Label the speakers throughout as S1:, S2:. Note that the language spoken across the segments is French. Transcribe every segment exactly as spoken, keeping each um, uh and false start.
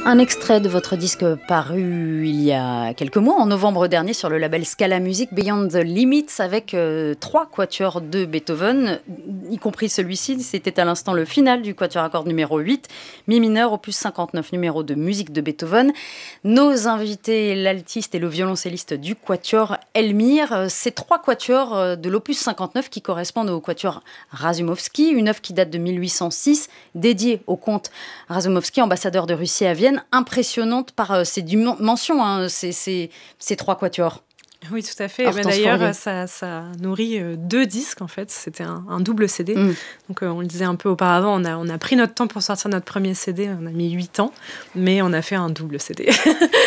S1: Un extrait de votre disque paru il y a quelques mois, en novembre dernier, sur le label Scala Music, Beyond the Limits, avec euh, trois quatuors de Beethoven, y compris celui-ci. C'était à l'instant le final du quatuor à cordes numéro huit, mi mineur, opus cinquante-neuf, numéro de musique de Beethoven. Nos invités, l'altiste et le violoncelliste du quatuor Elmire. Ces trois quatuors de l'opus cinquante-neuf qui correspondent au quatuor Razumovsky, une œuvre qui date de mille huit cent six, dédiée au comte Razumovsky, ambassadeur de Russie à Vienne. Impressionnante par euh, ses dimensions, hein, ces, ces, ces trois quatuors.
S2: Oui, tout à fait. Ben d'ailleurs, ça, ça nourrit euh, deux disques, en fait. C'était un, un double C D. Mm. Donc, euh, on le disait un peu auparavant, on a, on a pris notre temps pour sortir notre premier C D. On a mis huit ans, mais on a fait un double C D.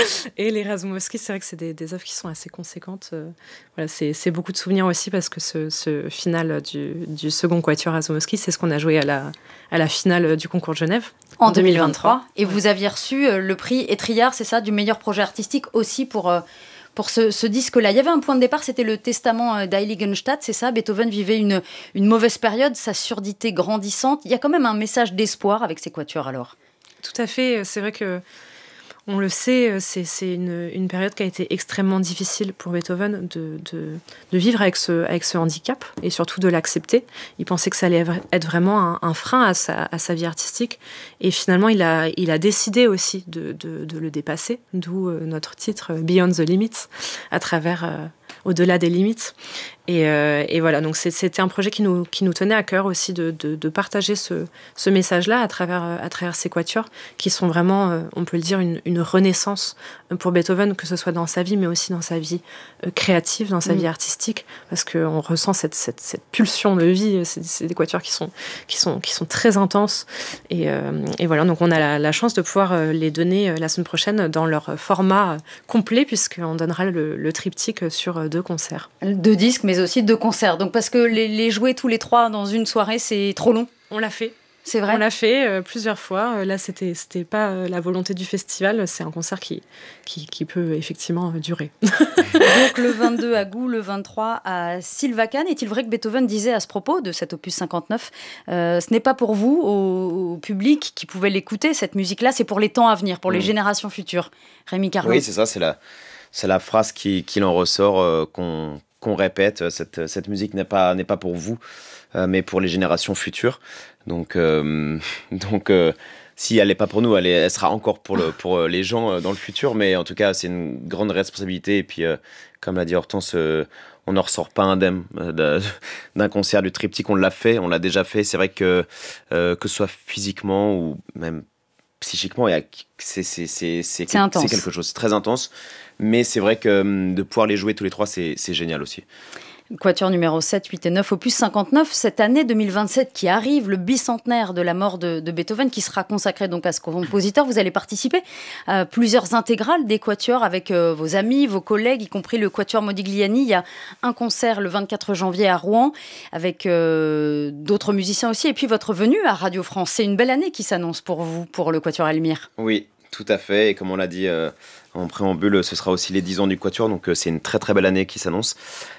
S2: Et les Razumovsky, c'est vrai que c'est des, des œuvres qui sont assez conséquentes. Euh, voilà, c'est, c'est beaucoup de souvenirs aussi, parce que ce, ce final du, du second quatuor Razumovsky, c'est ce qu'on a joué à la, à la finale du concours de Genève.
S1: En deux mille vingt-trois. Et ouais. Vous aviez reçu euh, le prix Étrillard, c'est ça, du meilleur projet artistique aussi pour... Euh, Pour ce, ce disque-là, il y avait un point de départ, c'était le testament d'Heiligenstadt, c'est ça. Beethoven vivait une, une mauvaise période, sa surdité grandissante. Il y a quand même un message d'espoir avec ces quatuors alors.
S2: Tout à fait, c'est vrai que on le sait, c'est, c'est une, une période qui a été extrêmement difficile pour Beethoven de, de, de vivre avec ce, avec ce handicap et surtout de l'accepter. Il pensait que ça allait être vraiment un, un frein à sa, à sa vie artistique. Et finalement, il a, il a décidé aussi de, de, de le dépasser, d'où notre titre Beyond the Limits, à travers... Euh, au-delà des limites. Et, euh, et voilà, donc c'est, c'était un projet qui nous, qui nous tenait à cœur aussi de, de, de partager ce, ce message-là à travers, à travers ces quatuors, qui sont vraiment, on peut le dire, une, une renaissance pour Beethoven, que ce soit dans sa vie, mais aussi dans sa vie créative, dans sa mmh. vie artistique, parce qu'on ressent cette, cette, cette pulsion de vie. C'est, c'est des quatuors qui sont, qui sont, qui sont très intenses. Et, euh, et voilà, donc on a la, la chance de pouvoir les donner la semaine prochaine dans leur format complet, puisqu'on donnera le, le triptyque sur deux concerts.
S1: Deux disques, mais aussi deux concerts. Donc parce que les, les jouer tous les trois dans une soirée, c'est trop long.
S2: On l'a fait.
S1: C'est vrai.
S2: On l'a fait euh, plusieurs fois. Là, c'était c'était pas euh, la volonté du festival. C'est un concert qui qui, qui peut effectivement euh, durer.
S1: Donc le vingt-deux à Gou, le vingt-trois à Sylvacan. Est-il vrai que Beethoven disait à ce propos de cet opus cinquante-neuf, euh, ce n'est pas pour vous, au, au public qui pouvait l'écouter, cette musique-là, c'est pour les temps à venir, pour mmh. les générations futures. Rémi Carlon.
S3: Oui, c'est ça. C'est la c'est la phrase qui qui en ressort euh, qu'on qu'on répète. Cette cette musique n'est pas n'est pas pour vous. Euh, mais pour les générations futures. Donc, euh, donc euh, si elle n'est pas pour nous, elle, est, elle sera encore pour, le, pour les gens euh, dans le futur. Mais en tout cas, c'est une grande responsabilité. Et puis, euh, comme l'a dit Hortense, euh, on n'en ressort pas indemne euh, d'un concert du triptyque. On l'a fait, on l'a déjà fait. C'est vrai que, euh, que ce soit physiquement ou même psychiquement, il y a, c'est, c'est, c'est, c'est,
S1: c'est, intense.
S3: c'est quelque chose. C'est très intense. Mais c'est vrai que de pouvoir les jouer tous les trois, c'est, c'est génial aussi.
S1: Quatuor numéro sept, huit et neuf, opus cinquante-neuf, cette année deux mille vingt-sept qui arrive, le bicentenaire de la mort de, de Beethoven, qui sera consacré donc à ce compositeur. Vous allez participer à plusieurs intégrales des quatuors avec euh, vos amis, vos collègues, y compris le quatuor Modigliani. Il y a un concert le vingt-quatre janvier à Rouen avec euh, d'autres musiciens aussi. Et puis votre venue à Radio France. C'est une belle année qui s'annonce pour vous, pour le quatuor Elmire.
S3: Oui, tout à fait. Et comme on l'a dit euh, en préambule, ce sera aussi les dix ans du quatuor. Donc euh, c'est une très très belle année qui s'annonce.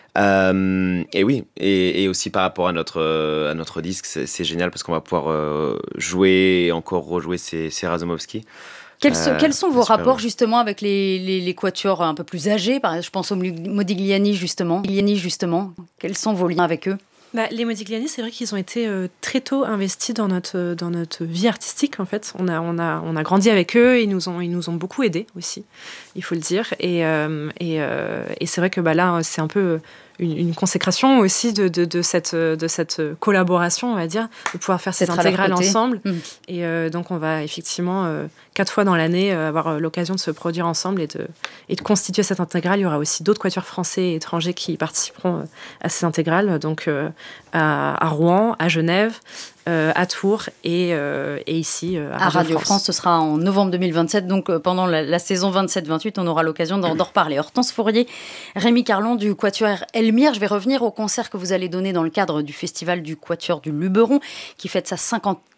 S3: Euh, et oui, et, et aussi par rapport à notre, euh, à notre disque, c'est, c'est génial parce qu'on va pouvoir euh, jouer et encore rejouer ces, ces Razumovsky.
S1: Quels, euh, quels sont vos rapports justement avec les, les, les quatuors un peu plus âgés? Par exemple, je pense au Modigliani justement. Modigliani justement. Quels sont vos liens avec eux?
S2: Bah, les Modigliani, c'est vrai qu'ils ont été euh, très tôt investis dans notre, dans notre vie artistique, en fait. On a, on a, on a grandi avec eux, ils nous ont, ils nous ont beaucoup aidés aussi, il faut le dire. Et, euh, et, euh, et c'est vrai que bah, là, c'est un peu une, une consécration aussi de, de, de, cette, de cette collaboration, on va dire, de pouvoir faire ces
S1: D'être
S2: intégrales ensemble.
S1: Mmh.
S2: Et euh, donc, on va effectivement, euh, quatre fois dans l'année, euh, avoir l'occasion de se produire ensemble et de, et de constituer cette intégrale. Il y aura aussi d'autres quatuors français et étrangers qui participeront euh, à ces intégrales. Donc, euh, à, à Rouen, à Genève, euh, à Tours et, euh, et ici euh, à,
S1: à
S2: Radio,
S1: Radio
S2: France.
S1: France. Ce sera en novembre deux mille vingt-sept, donc euh, pendant la, la saison vingt-sept vingt-huit, on aura l'occasion d'en, d'en reparler. Hortense Fourier, Rémi Carlon du Quatuor Elmire. Je vais revenir au concert que vous allez donner dans le cadre du festival du Quatuor du Luberon, qui fête sa cinquantième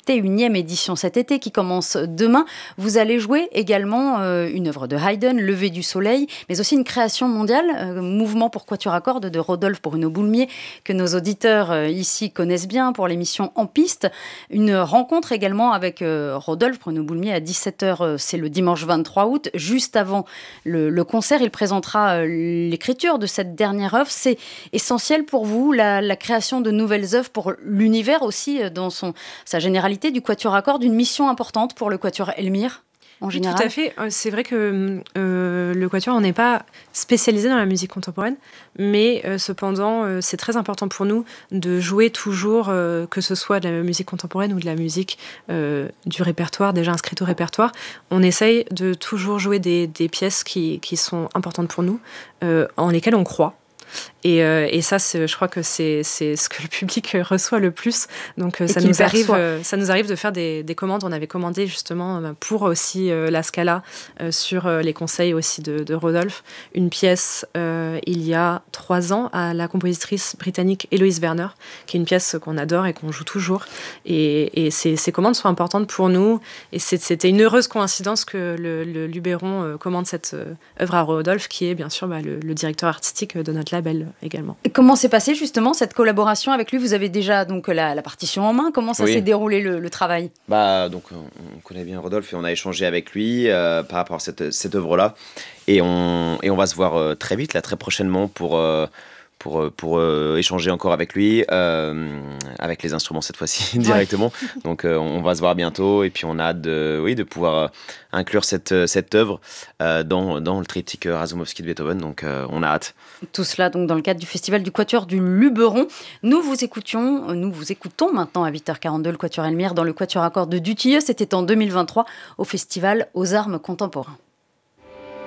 S1: et unième édition cet été qui commence demain. Vous allez jouer également euh, une œuvre de Haydn, Lever du soleil, mais aussi une création mondiale, euh, Mouvement pour quatuor à cordes de Rodolphe Bruno Boulmier, que nos auditeurs euh, ici connaissent bien pour l'émission En Piste. Une rencontre également avec euh, Rodolphe Bruno Boulmier à dix-sept heures, euh, c'est le dimanche vingt-trois août. Juste avant le, le concert, il présentera euh, l'écriture de cette dernière œuvre. C'est essentiel pour vous, la, la création de nouvelles œuvres pour l'univers aussi, euh, dans son, sa généralité du quatuor à cordes, une mission importante pour le quatuor Elmire en général.
S2: Oui, tout à fait. C'est vrai que euh, le quatuor, on n'est pas spécialisé dans la musique contemporaine, mais euh, cependant, euh, c'est très important pour nous de jouer toujours, euh, que ce soit de la musique contemporaine ou de la musique euh, du répertoire, déjà inscrite au répertoire. On essaye de toujours jouer des, des pièces qui, qui sont importantes pour nous, euh, en lesquelles on croit. Et, euh, et ça, c'est, je crois que c'est, c'est ce que le public reçoit le plus. Donc, ça nous, arrive, euh, ça nous arrive de faire des, des commandes. On avait commandé justement pour aussi euh, la Scala, euh, sur euh, les conseils aussi de, de Rodolphe, une pièce euh, il y a trois ans à la compositrice britannique Héloïse Werner, qui est une pièce qu'on adore et qu'on joue toujours. Et, et ces, ces commandes sont importantes pour nous. Et c'est, c'était une heureuse coïncidence que le, le Luberon euh, commande cette euh, œuvre à Rodolphe, qui est bien sûr bah, le, le directeur artistique de notre label également.
S1: Et comment s'est passée justement cette collaboration avec lui ? Vous avez déjà donc la, la partition en main. Comment ça oui. s'est déroulé le, le travail ?
S3: Bah donc on, on connaît bien Rodolphe et on a échangé avec lui euh, par rapport à cette, cette œuvre-là et on et on va se voir euh, très vite là, très prochainement pour euh, pour pour euh, échanger encore avec lui euh, avec les instruments cette fois-ci directement. Ouais. Donc euh, on va se voir bientôt et puis on a hâte de oui de pouvoir euh, inclure cette cette œuvre euh, dans dans le triptyque Rasoumovsky de Beethoven. Donc euh, on a hâte.
S1: Tout cela donc dans le cadre du festival du Quatuor du Luberon. Nous vous écoutions, nous vous écoutons maintenant à huit heures quarante-deux le Quatuor Elmire dans le Quatuor à cordes de Dutilleux. C'était en deux mille vingt-trois au festival aux Armes Contemporains.